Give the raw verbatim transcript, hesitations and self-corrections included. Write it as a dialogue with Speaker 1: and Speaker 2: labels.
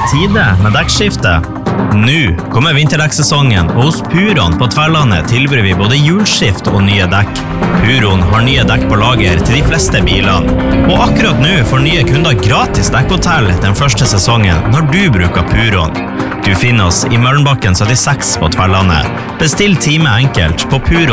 Speaker 1: tide med dekkskifte. Nå kommer vinterdekkssesongen, og hos Puron på Tverlandet tilbyr vi både hjulskift og nye dekk. Puron har nye dekk på lager til de fleste bilene. Og akkurat nå får nye kunder gratis dekkhotell den første sesongen når du bruker Puron. Du finner oss i Møllenbakken syttiseks på Tverlandet. Bestill time enkelt på Puron.